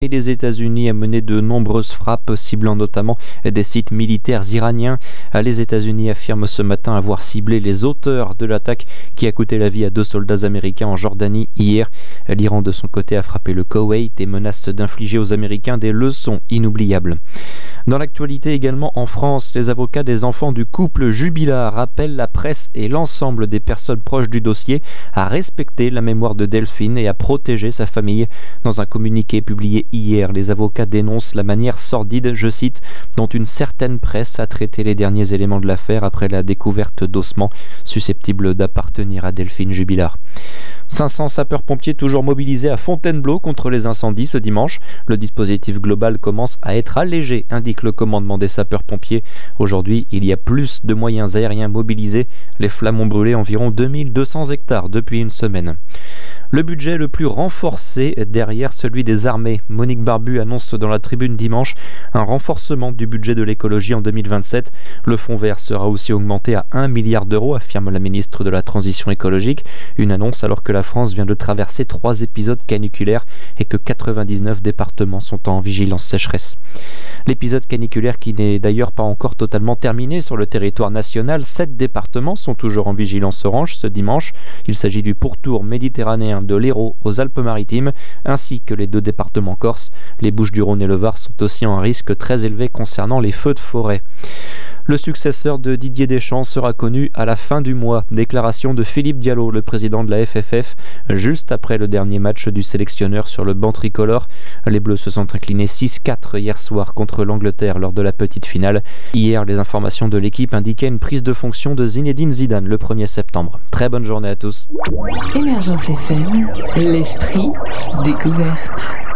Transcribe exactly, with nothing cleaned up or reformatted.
Et les États-Unis a mené de nombreuses frappes, ciblant notamment des sites militaires iraniens. Les États-Unis affirment ce matin avoir ciblé les auteurs de l'attaque qui a coûté la vie à deux soldats américains en Jordanie hier. L'Iran, de son côté, a frappé le Koweït et menace d'infliger aux Américains des leçons inoubliables. Dans l'actualité également en France, les avocats des enfants du couple Jubilard appellent la presse et l'ensemble des personnes proches du dossier à respecter la mémoire de Delphine et à protéger sa famille. Dans un communiqué publié hier, les avocats dénoncent la manière sordide, je cite, dont une certaine presse a traité les derniers éléments de l'affaire après la découverte d'ossements susceptibles d'appartenir à Delphine Jubilard. cinq cents sapeurs-pompiers toujours mobilisés à Fontainebleau contre les incendies ce dimanche. Le dispositif global commence à être allégé, indique le commandement des sapeurs-pompiers. Aujourd'hui, il y a plus de moyens aériens mobilisés. Les flammes ont brûlé environ deux mille deux cents hectares depuis une semaine. Le budget le plus renforcé derrière celui des armées. Monique Barbu annonce dans la Tribune dimanche un renforcement du budget de l'écologie en deux mille vingt-sept. Le fonds vert sera aussi augmenté à un milliard d'euros, affirme la ministre de la Transition écologique. Une annonce alors que la France vient de traverser trois épisodes caniculaires et que quatre-vingt-dix-neuf départements sont en vigilance sécheresse. L'épisode caniculaire qui n'est d'ailleurs pas encore totalement terminé sur le territoire national. Sept départements sont toujours en vigilance orange ce dimanche. Il s'agit du pourtour méditerranéen de l'Hérault aux Alpes-Maritimes, ainsi que les deux départements corses. Les Bouches-du-Rhône et le Var sont aussi en risque très élevé concernant les feux de forêt. Le successeur de Didier Deschamps sera connu à la fin du mois. Déclaration de Philippe Diallo, le président de la F F F, juste après le dernier match du sélectionneur sur le banc tricolore. Les Bleus se sont inclinés six quatre hier soir contre l'Angleterre lors de la petite finale. Hier, les informations de l'équipe indiquaient une prise de fonction de Zinedine Zidane le premier septembre. Très bonne journée à tous. Émergence F M, l'esprit découverte.